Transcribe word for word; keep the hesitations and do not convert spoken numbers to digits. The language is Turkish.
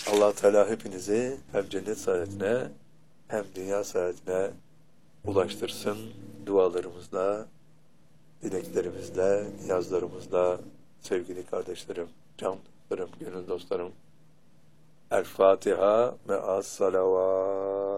Allah Teala hepinizi hem cennet saadetine hem dünya saadetine ulaştırsın. Dualarımızla, dileklerimizle, niyazlarımızla sevgili kardeşlerim, can dostlarım, gönül dostlarım. El Fatiha ve as salavat.